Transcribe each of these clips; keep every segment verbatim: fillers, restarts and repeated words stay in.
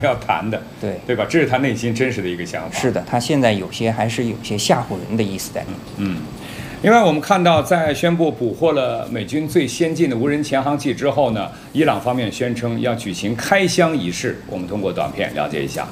要谈的， 对对吧？这是他内心真实的一个想法。 是的，他现在有些还是有些吓唬人的意思在里面。 嗯。另外，我们看到，在宣布捕获了美军最先进的无人潜航器之后呢，伊朗方面宣称要举行开箱仪式。我们通过短片了解一下。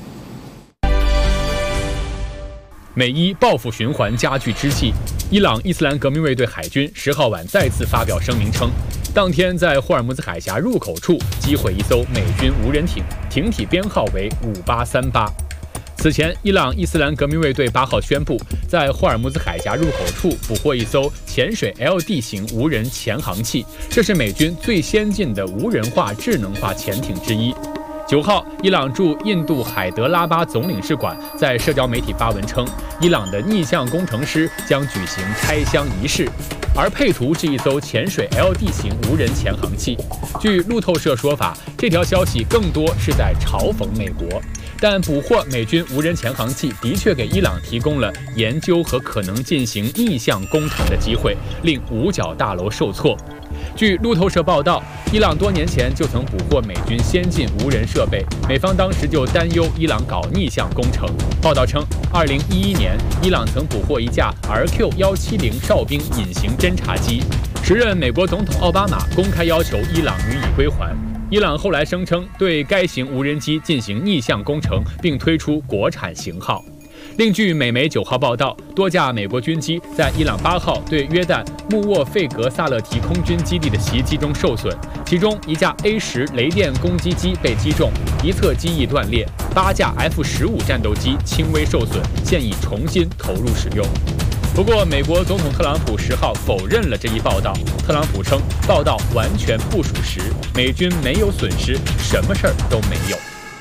美伊报复循环加剧之际，伊朗伊斯兰革命卫队海军十号晚再次发表声明称，当天在霍尔木兹海峡入口处击毁一艘美军无人艇，艇体编号为五八三八。此前，伊朗伊斯兰革命卫队八号宣布，在霍尔木兹海峡入口处捕获一艘潜水 L D 型无人潜航器，这是美军最先进的无人化智能化潜艇之一。九号，伊朗驻印度海德拉巴总领事馆在社交媒体发文称，伊朗的逆向工程师将举行开箱仪式，而配图是一艘潜水 L D 型无人潜航器。据路透社说法，这条消息更多是在嘲讽美国。但捕获美军无人潜航器的确给伊朗提供了研究和可能进行逆向工程的机会，令五角大楼受挫。据路透社报道，伊朗多年前就曾捕获美军先进无人设备，美方当时就担忧伊朗搞逆向工程。报道称，二零一一年，伊朗曾捕获一架 R Q 一七零哨兵隐形侦察机，时任美国总统奥巴马公开要求伊朗予以归还。伊朗后来声称对该型无人机进行逆向工程，并推出国产型号。另据美媒九号报道，多架美国军机在伊朗八号对约旦穆沃费格萨勒提空军基地的袭击中受损，其中一架 A 十雷电攻击机被击中，一侧机翼断裂；八架 F 十五战斗机轻微受损，现已重新投入使用。不过，美国总统特朗普十号否认了这一报道。特朗普称，报道完全不属实，美军没有损失，什么事儿都没有。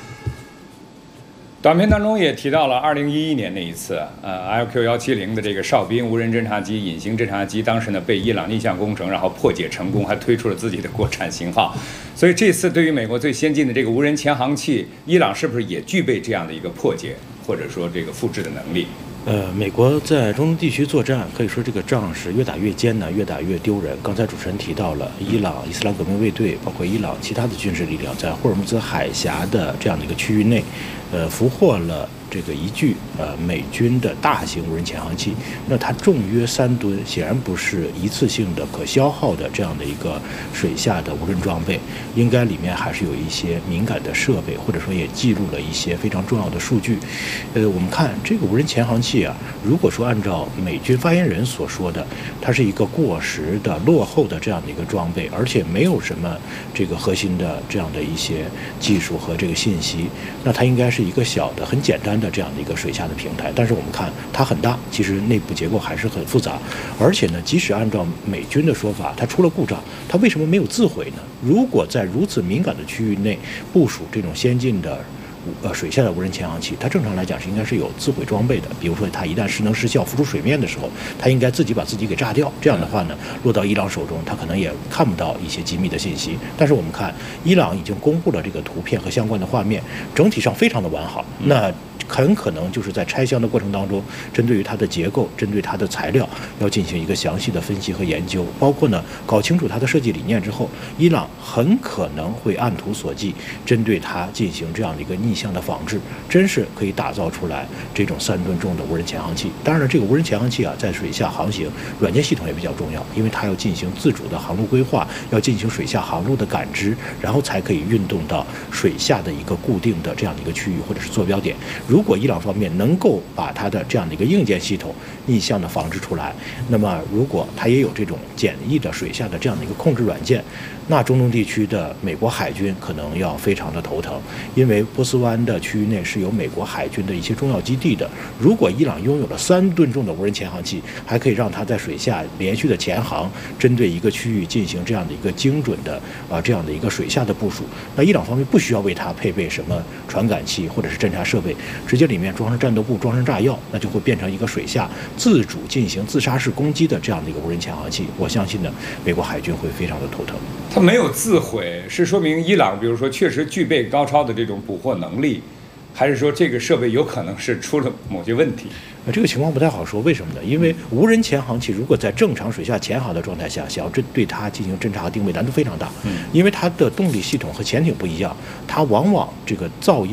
短片当中也提到了二零一一年那一次，呃 ，L Q 一七零的这个哨兵无人侦察机、隐形侦察机，当时呢被伊朗逆向工程，然后破解成功，还推出了自己的国产型号。所以这次对于美国最先进的这个无人潜航器，伊朗是不是也具备这样的一个破解或者说这个复制的能力？ 呃，美国在中东地区作战，可以说这个仗是越打越艰难，越打越丢人。刚才主持人提到了伊朗伊斯兰革命卫队，包括伊朗其他的军事力量，在霍尔木兹海峡的这样的一个区域内，呃，俘获了这个一具呃美军的大型无人潜航器。那它重约三吨，显然不是一次性的可消耗的这样的一个水下的无人装备，应该里面还是有一些敏感的设备，或者说也记录了一些非常重要的数据。呃，我们看这个无人潜航器啊，如果说按照美军发言人所说的，它是一个过时的、落后的这样的一个装备，而且没有什么这个核心的这样的一些技术和这个信息，那它应该是一个小的、很简单的这样的一个水下的平台。但是我们看它很大，其实内部结构还是很复杂，而且呢，即使按照美军的说法，它出了故障，它为什么没有自毁呢？如果在如此敏感的区域内部署这种先进的呃，水下的无人潜航器，它正常来讲是应该是有自毁装备的。比如说，它一旦失能失效浮出水面的时候，它应该自己把自己给炸掉。这样的话呢，落到伊朗手中，它可能也看不到一些机密的信息。但是我们看，伊朗已经公布了这个图片和相关的画面，整体上非常的完好。那很可能就是在拆箱的过程当中，针对于它的结构，针对它的材料，要进行一个详细的分析和研究，包括呢搞清楚它的设计理念之后，伊朗很可能会按图索骥，针对它进行这样的一个逆向的仿制，真是可以打造出来这种三吨重的无人潜航器。当然了，这个无人潜航器啊，在水下航行，软件系统也比较重要，因为它要进行自主的航路规划，要进行水下航路的感知，然后才可以运动到水下的一个固定的这样的一个区域或者是坐标点。如果伊朗方面能够把它的这样的一个硬件系统逆向的仿制出来，那么如果它也有这种简易的水下的这样的一个控制软件，那中东地区的美国海军可能要非常的头疼，因为波斯湾的区域内是有美国海军的一些重要基地的。如果伊朗拥有了三吨重的无人潜航器，还可以让它在水下连续的潜航，针对一个区域进行这样的一个精准的啊、呃、这样的一个水下的部署，那伊朗方面不需要为它配备什么传感器或者是侦察设备，直接里面装上战斗部，装上炸药，那就会变成一个水下自主进行自杀式攻击的这样的一个无人潜航器。我相信呢，美国海军会非常的头疼。 它没有自毁，是说明伊朗，比如说确实具备高超的这种捕获能力，还是说这个设备有可能是出了某些问题？ 呃，这个情况不太好说，为什么呢？因为无人潜航器如果在正常水下潜航的状态下，想要针对它进行侦察和定位难度非常大，嗯，因为它的动力系统和潜艇不一样，它往往这个噪音